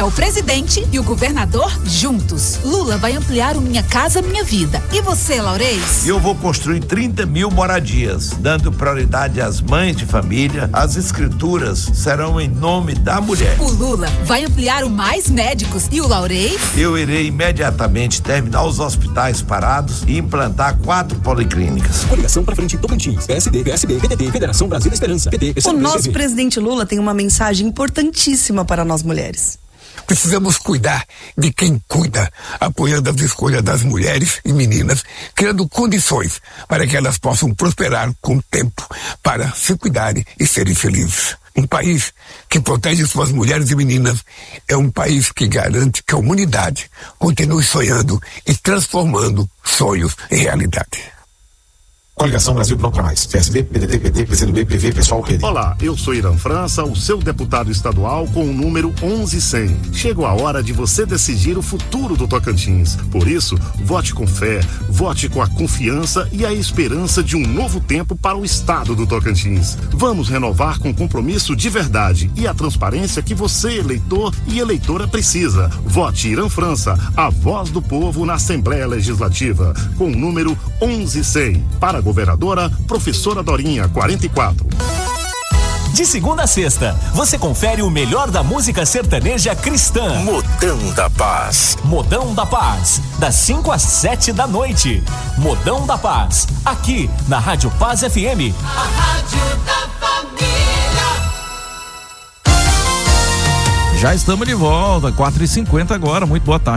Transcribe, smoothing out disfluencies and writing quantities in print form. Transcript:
É o presidente e o governador juntos. Lula vai ampliar o Minha Casa Minha Vida. E você, Laurez? Eu vou construir 30 mil moradias, dando prioridade às mães de família. As escrituras serão em nome da mulher. O Lula vai ampliar o Mais Médicos. E o Laurez? Eu irei imediatamente terminar os hospitais parados e implantar 4 policlínicas. Coligação pra frente Tocantins, PSD, PSB, PDT, Federação Brasil da Esperança, PT, O nosso presidente Lula tem uma mensagem importantíssima para nós mulheres. Precisamos cuidar de quem cuida, apoiando as escolhas das mulheres e meninas, criando condições para que elas possam prosperar com o tempo, para se cuidarem e serem felizes. Um país que protege suas mulheres e meninas é um país que garante que a humanidade continue sonhando e transformando sonhos em realidade. Coligação Brasil Pronto pra Mais. PSB, PDT, PT, PCdoB, PV, Pessoal, PD. Olá, eu sou Irã França, o seu deputado estadual com o número 1100. Chegou a hora de você decidir o futuro do Tocantins. Por isso, vote com fé, vote com a confiança e a esperança de um novo tempo para o estado do Tocantins. Vamos renovar com compromisso de verdade e a transparência que você, eleitor e eleitora, precisa. Vote Irã França, a voz do povo na Assembleia Legislativa, com o número 1100. Para governadora, professora Dorinha, 44. De segunda a sexta, você confere o melhor da música sertaneja cristã. Modão da Paz. Modão da Paz, das 5 às 7 da noite. Modão da Paz, aqui na Rádio Paz FM. A Rádio da Família. Já estamos de volta, 4h50 agora, muito boa tarde.